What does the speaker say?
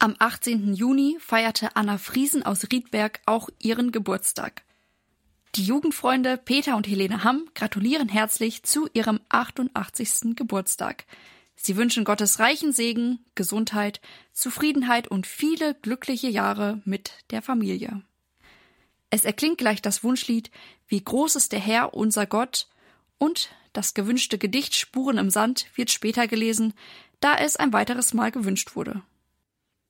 Am 18. Juni feierte Anna Friesen aus Riedberg auch ihren Geburtstag. Die Jugendfreunde Peter und Helene Hamm gratulieren herzlich zu ihrem 88. Geburtstag. Sie wünschen Gottes reichen Segen, Gesundheit, Zufriedenheit und viele glückliche Jahre mit der Familie. Es erklingt gleich das Wunschlied »Wie groß ist der Herr, unser Gott« und das gewünschte Gedicht »Spuren im Sand« wird später gelesen, da es ein weiteres Mal gewünscht wurde.